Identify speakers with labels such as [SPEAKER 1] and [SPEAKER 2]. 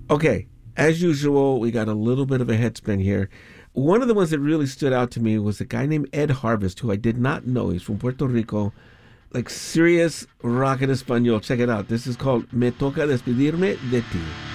[SPEAKER 1] Okay, as usual, we got a little bit of a head spin here. One of the ones that really stood out to me was a guy named Ed Harvest, who I did not know. He's from Puerto Rico, like serious rock en español. Check it out. This is called Me Toca Despedirme de Ti.